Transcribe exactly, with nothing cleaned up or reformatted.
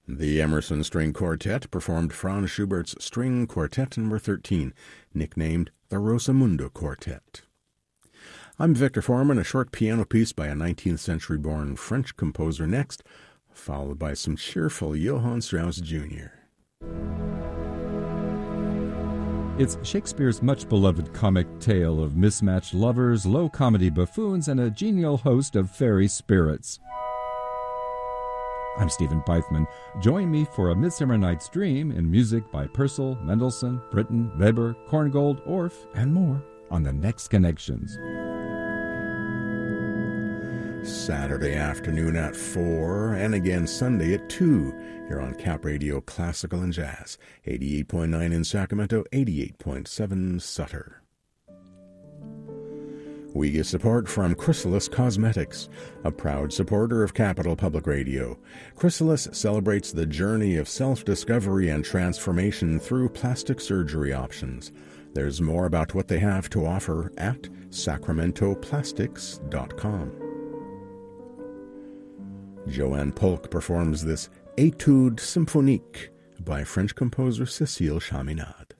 The Emerson String Quartet performed Franz Schubert's String Quartet number thirteen, nicknamed the Rosamunde Quartet. I'm Victor Foreman, a short piano piece by a nineteenth century-born French composer next, followed by some cheerful Johann Strauss Junior It's Shakespeare's much-beloved comic tale of mismatched lovers, low-comedy buffoons, and a genial host of fairy spirits. I'm Stephen Beithman. Join me for A Midsummer Night's Dream in music by Purcell, Mendelssohn, Britten, Weber, Korngold, Orff, and more on the next Connections. Saturday afternoon at four, and again Sunday at two, here on Cap Radio Classical and Jazz, eighty-eight point nine in Sacramento, eighty-eight point seven Sutter. We get support from Chrysalis Cosmetics, a proud supporter of Capital Public Radio. Chrysalis celebrates the journey of self-discovery and transformation through plastic surgery options. There's more about what they have to offer at sacramento plastics dot com. Joanne Polk performs this Étude symphonique by French composer Cécile Chaminade.